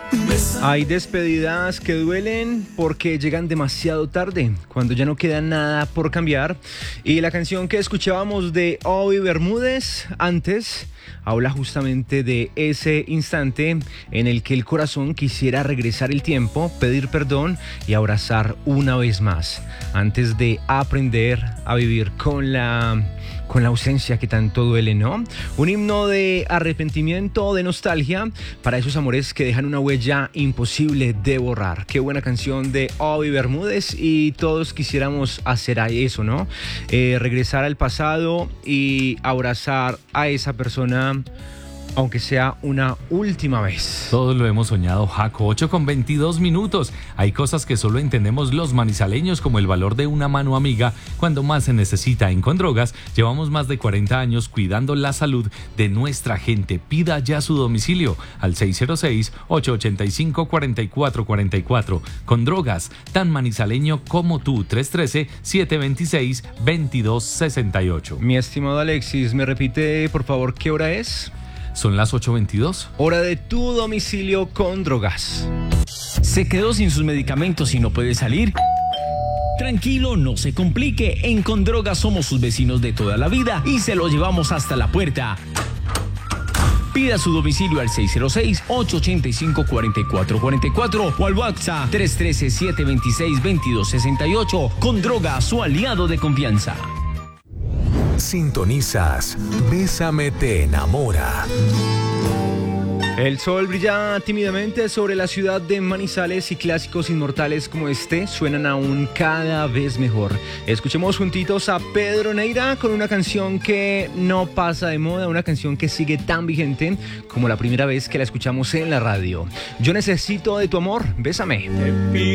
Hay despedidas que duelen porque llegan demasiado tarde, cuando ya no queda nada por cambiar. Y la canción que escuchábamos de Obi Bermúdez antes habla justamente de ese instante en el que el corazón quisiera regresar el tiempo, pedir perdón y abrazar una vez más, antes de aprender a vivir con la ausencia que tanto duele, ¿no? Un himno de arrepentimiento, de nostalgia para esos amores que dejan una huella imposible de borrar. Qué buena canción de Obi Bermúdez, y todos quisiéramos hacer eso, ¿no? Regresar al pasado y abrazar a esa persona, aunque sea una última vez. Todos lo hemos soñado, Jaco. 8:22. Hay cosas que solo entendemos los manizaleños, como el valor de una mano amiga cuando más se necesita. En Condrogas llevamos más de 40 años cuidando la salud de nuestra gente. Pida ya su domicilio al 606-885-4444. Condrogas, tan manizaleño como tú. 313-726-2268. Mi estimado Alexis, ¿me repite por favor qué hora es? Son las 8:22. Hora de tu domicilio Condrogas. ¿Se quedó sin sus medicamentos y no puede salir? Tranquilo, no se complique. En Condrogas somos sus vecinos de toda la vida y se lo llevamos hasta la puerta. Pida su domicilio al 606-885-4444 o al WhatsApp 313-726-2268. Condrogas, su aliado de confianza. Sintonizas Bésame te enamora. El sol brilla tímidamente sobre la ciudad de Manizales y clásicos inmortales como este suenan aún cada vez mejor. Escuchemos juntitos a Pedro Neira con una canción que no pasa de moda, una canción que sigue tan vigente como la primera vez que la escuchamos en la radio. Yo necesito de tu amor, bésame.